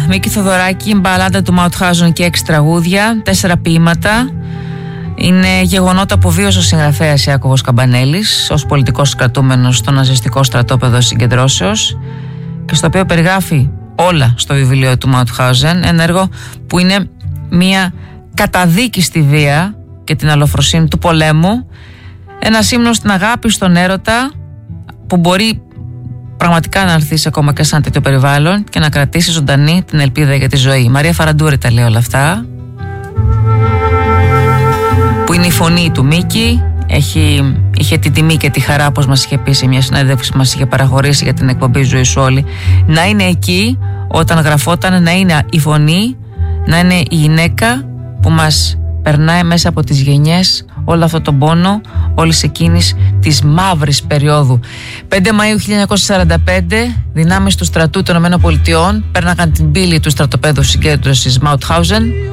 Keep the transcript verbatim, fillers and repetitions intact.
Μίκη Θοδωράκη, μπαλάντα του Μαουτχάουζεν και έξι τραγούδια, τέσσερα ποίηματα. Είναι γεγονότα που βίωσε ο συγγραφέας Ιάκωβος Καμπανέλης ως πολιτικός κρατούμενος στο ναζιστικό στρατόπεδο συγκεντρώσεως και στο οποίο περιγράφει όλα στο βιβλίο του Μαουτχάουζεν, ένα έργο που είναι μια καταδίκη στη βία και την αλλοφροσύνη του πολέμου, ένα ύμνο στην αγάπη, στον έρωτα που μπορεί πραγματικά να έρθει ακόμα και σε ένα τέτοιο περιβάλλον και να κρατήσει ζωντανή την ελπίδα για τη ζωή. Η Μαρία Φαραντούρη τα λέει όλα αυτά, που είναι η φωνή του Μίκη. Έχει, είχε την τιμή και τη χαρά, όπως μας είχε πει σε μια συνέντευξη που μας είχε παραχωρήσει για την εκπομπή Ζωή Σου Όλη, να είναι εκεί όταν γραφόταν, να είναι η φωνή, να είναι η γυναίκα που μας περνάει μέσα από τις γενιές όλο αυτό τον πόνο όλης εκείνης της μαύρης περίοδου. πέντε Μαΐου χίλια εννιακόσια σαράντα πέντε, δυνάμεις του στρατού των ΗΠΑ πέρναγαν την πύλη του στρατοπέδου συγκέντρωσης Μαουτχάουζεν